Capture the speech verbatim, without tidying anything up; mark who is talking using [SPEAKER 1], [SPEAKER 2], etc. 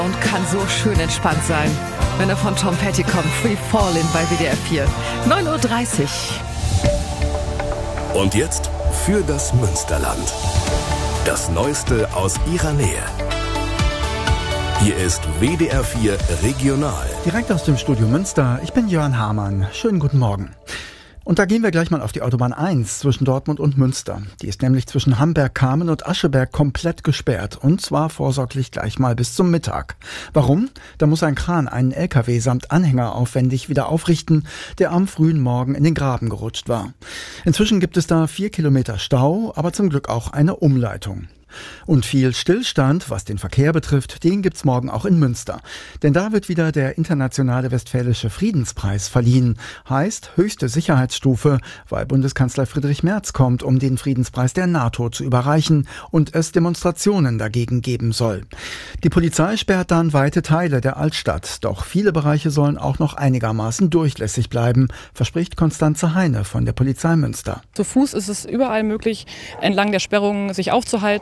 [SPEAKER 1] Und kann so schön entspannt sein, wenn er von Tom Petty kommt. Free Fallin' bei W D R vier. neun Uhr dreißig.
[SPEAKER 2] Und jetzt für das Münsterland. Das Neueste aus ihrer Nähe. Hier ist W D R vier Regional.
[SPEAKER 3] Direkt aus dem Studio Münster. Ich bin Jörn Hamann. Schönen guten Morgen. Und da gehen wir gleich mal auf die Autobahn eins zwischen Dortmund und Münster. Die ist nämlich zwischen Hamberg-Kamen und Ascheberg komplett gesperrt. Und zwar vorsorglich gleich mal bis zum Mittag. Warum? Da muss ein Kran einen L K W samt Anhänger aufwendig wieder aufrichten, der am frühen Morgen in den Graben gerutscht war. Inzwischen gibt es da vier Kilometer Stau, aber zum Glück auch eine Umleitung. Und viel Stillstand, was den Verkehr betrifft, den gibt's morgen auch in Münster. Denn da wird wieder der Internationale Westfälische Friedenspreis verliehen. Heißt höchste Sicherheitsstufe, weil Bundeskanzler Friedrich Merz kommt, um den Friedenspreis der NATO zu überreichen und es Demonstrationen dagegen geben soll. Die Polizei sperrt dann weite Teile der Altstadt. Doch viele Bereiche sollen auch noch einigermaßen durchlässig bleiben, verspricht Konstanze Heine von der Polizei Münster.
[SPEAKER 4] Zu Fuß ist es überall möglich, entlang der Sperrungen sich aufzuhalten.